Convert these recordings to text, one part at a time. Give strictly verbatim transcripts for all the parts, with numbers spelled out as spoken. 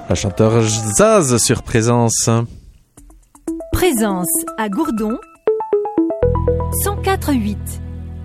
La chanteur Zaz sur Présence. Présence à Gourdon, cent quatre virgule huit.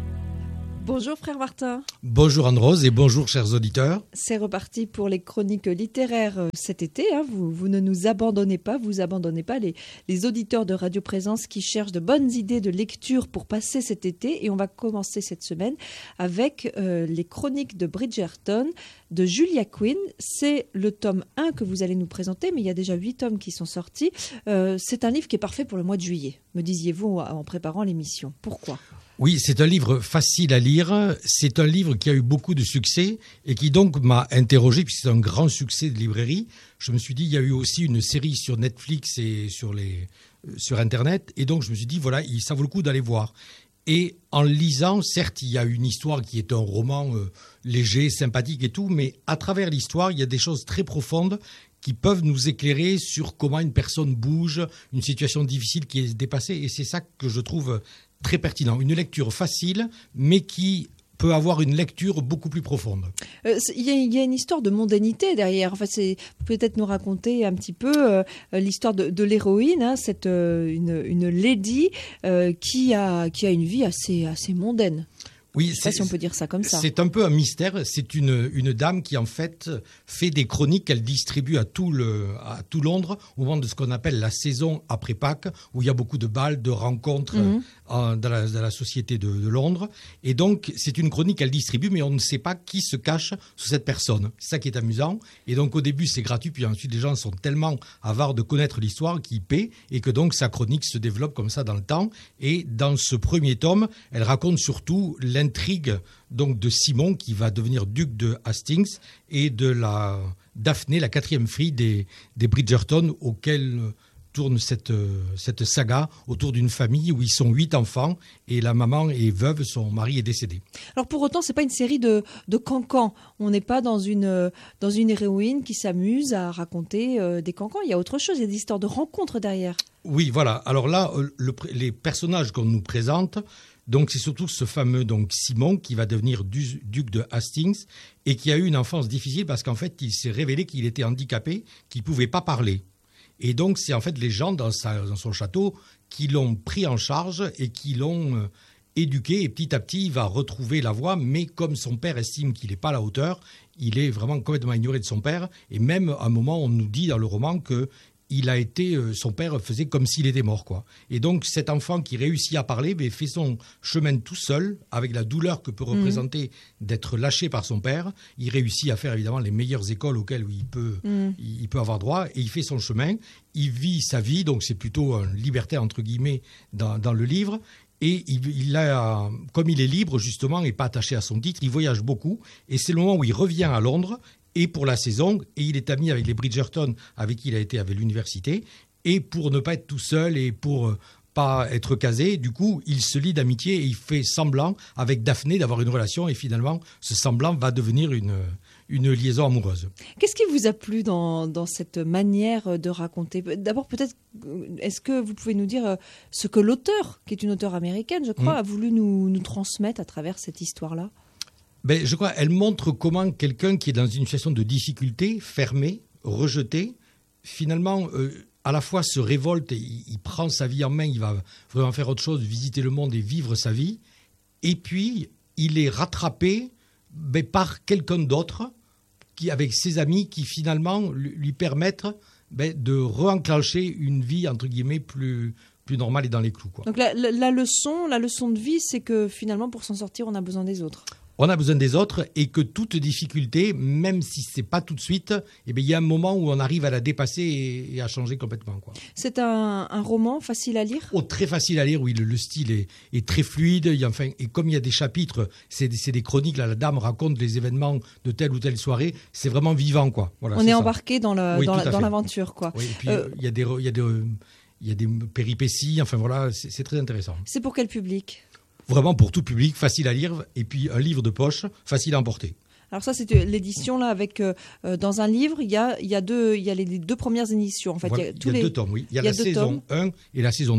Bonjour frère Martin. Bonjour Anne-Rose et bonjour chers auditeurs. C'est reparti pour les chroniques littéraires cet été. Hein. Vous, vous ne nous abandonnez pas, vous abandonnez pas les, les auditeurs de Radio Présence qui cherchent de bonnes idées de lecture pour passer cet été. Et on va commencer cette semaine avec euh, les chroniques de Bridgerton de Julia Quinn. C'est le tome un que vous allez nous présenter, mais il y a déjà huit tomes qui sont sortis. Euh, c'est un livre qui est parfait pour le mois de juillet, me disiez-vous en préparant l'émission. Pourquoi ? Oui, c'est un livre facile à lire, c'est un livre qui a eu beaucoup de succès et qui donc m'a interrogé, puisque c'est un grand succès de librairie. Je me suis dit, il y a eu aussi une série sur Netflix et sur, les, sur Internet, et donc je me suis dit, voilà, ça vaut le coup d'aller voir. Et en lisant, certes, il y a une histoire qui est un roman euh, léger, sympathique et tout, mais à travers l'histoire, il y a des choses très profondes qui peuvent nous éclairer sur comment une personne bouge, une situation difficile qui est dépassée, et c'est ça que je trouve très pertinent. Une lecture facile, mais qui peut avoir une lecture beaucoup plus profonde. Il euh, y, y a une histoire de mondanité derrière. Enfin, c'est peut-être nous raconter un petit peu euh, l'histoire de, de l'héroïne, hein, cette, euh, une, une lady euh, qui, a, qui a une vie assez, assez mondaine. Oui, je ne sais pas si on peut dire ça comme ça. C'est un peu un mystère. C'est une, une dame qui, en fait, fait des chroniques qu'elle distribue à tout, le, à tout Londres au moment de ce qu'on appelle la saison après Pâques, où il y a beaucoup de bals, de rencontres mmh. en, dans, la, dans la société de, de Londres. Et donc, c'est une chronique qu'elle distribue, mais on ne sait pas qui se cache sous cette personne. C'est ça qui est amusant. Et donc, au début, c'est gratuit. Puis ensuite, les gens sont tellement avares de connaître l'histoire qu'ils paient. Et que donc, sa chronique se développe comme ça dans le temps. Et dans ce premier tome, elle raconte surtout l'intrigue donc de Simon qui va devenir duc de Hastings et de la Daphné, la quatrième fille des, des Bridgerton, auquel tourne cette, cette saga autour d'une famille où ils sont huit enfants et la maman est veuve, son mari est décédé. Alors pour autant, c'est pas une série de, de cancans. On n'est pas dans une, dans une héroïne qui s'amuse à raconter euh, des cancans. Il y a autre chose, il y a des histoires de rencontres derrière. Oui, voilà. Alors là, le, les personnages qu'on nous présente, donc c'est surtout ce fameux donc Simon qui va devenir du, duc de Hastings et qui a eu une enfance difficile parce qu'en fait il s'est révélé qu'il était handicapé, qu'il ne pouvait pas parler. Et donc c'est en fait les gens dans, sa, dans son château qui l'ont pris en charge et qui l'ont euh, éduqué. Et petit à petit il va retrouver la voie, mais comme son père estime qu'il n'est pas à la hauteur, il est vraiment complètement ignoré de son père. Et même à un moment on nous dit dans le roman que il a été, son père faisait comme s'il était mort, quoi. Et donc, cet enfant qui réussit à parler, mais fait son chemin tout seul, avec la douleur que peut représenter mmh. d'être lâché par son père. Il réussit à faire, évidemment, les meilleures écoles auxquelles il peut, mmh. il peut avoir droit, et il fait son chemin. Il vit sa vie, donc c'est plutôt un libertaire, entre guillemets, dans, dans le livre. Et il, il a, comme il est libre, justement, et pas attaché à son titre, il voyage beaucoup. Et c'est le moment où il revient à Londres, et pour la saison, et il est ami avec les Bridgerton, avec qui il a été avec l'université, et pour ne pas être tout seul et pour euh, pas être casé, du coup, il se lie d'amitié et il fait semblant avec Daphné d'avoir une relation, et finalement, ce semblant va devenir une, une liaison amoureuse. Qu'est-ce qui vous a plu dans, dans cette manière de raconter ? D'abord, peut-être, est-ce que vous pouvez nous dire ce que l'auteur, qui est une auteure américaine, je crois, mmh. a voulu nous, nous transmettre à travers cette histoire-là ? Ben, je crois qu'elle montre comment quelqu'un qui est dans une situation de difficulté, fermé, rejeté, finalement, euh, à la fois se révolte, et il, il prend sa vie en main, il va vraiment faire autre chose, visiter le monde et vivre sa vie. Et puis, il est rattrapé ben, par quelqu'un d'autre, qui, avec ses amis, qui finalement lui, lui permettent ben, de re-enclencher une vie, entre guillemets, plus... plus normale et dans les clous, quoi. Donc la, la, la, leçon, la leçon de vie, c'est que finalement, pour s'en sortir, on a besoin des autres. On a besoin des autres et que toute difficulté, même si ce n'est pas tout de suite, eh bien, il y a un moment où on arrive à la dépasser et, et à changer complètement, quoi. C'est un, un roman facile à lire ? Oh, très facile à lire, oui. Le, le style est, est très fluide. Il y a, enfin, et comme il y a des chapitres, c'est, c'est des chroniques. Là, la dame raconte les événements de telle ou telle soirée. C'est vraiment vivant, quoi. Voilà, on est, est embarqué dans, le, oui, dans, la, dans l'aventure, quoi. Oui, et puis, euh, il y a des... Il y a des Il y a des péripéties, enfin voilà, c'est, c'est très intéressant. C'est pour quel public ? Vraiment pour tout public, facile à lire, et puis un livre de poche, facile à emporter. Alors ça, c'est l'édition là avec euh, dans un livre, il y a il y a deux il y a les deux premières éditions. En fait, voilà, il y a, tous il y a les... deux tomes, oui. Il y a, il y a la saison tomes. un et la saison deux.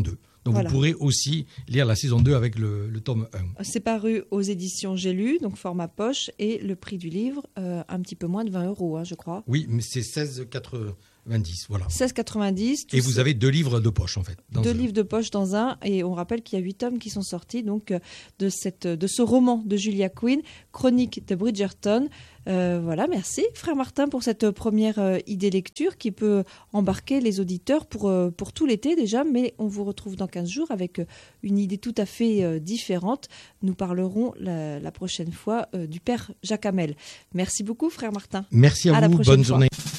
Donc Voilà. vous pourrez aussi lire la saison deux avec le, le tome un. C'est paru aux éditions J'ai lu, donc format poche, et le prix du livre, euh, un petit peu moins de vingt euros, hein, je crois. Oui, mais c'est seize quatre-vingt-dix, voilà. seize quatre-vingt-dix. Et vous avez deux livres de poche, en fait. dans Deux un. livres de poche dans un, et on rappelle qu'il y a huit tomes qui sont sortis donc euh, de, cette, de ce roman de Julia Quinn, Chronique de Bridgerton. Euh, voilà, merci frère Martin pour cette première euh, idée lecture qui peut embarquer les auditeurs pour, euh, pour tout l'été déjà, mais on vous retrouve dans quinze jours avec euh, une idée tout à fait euh, différente. Nous parlerons la, la prochaine fois euh, du père Jacques Hamel. Merci beaucoup frère Martin. Merci à, À la vous, prochaine bonne fois. journée.